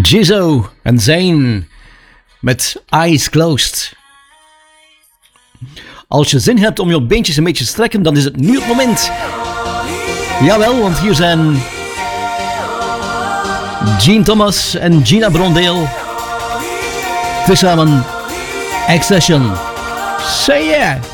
Jizzo en Zayn met Eyes Closed. Als je zin hebt om je beentjes een beetje te strekken, dan is het nu het moment. Jawel, want hier zijn Gene Thomas en Gina Brondale. Tezamen Accession. Say yeah!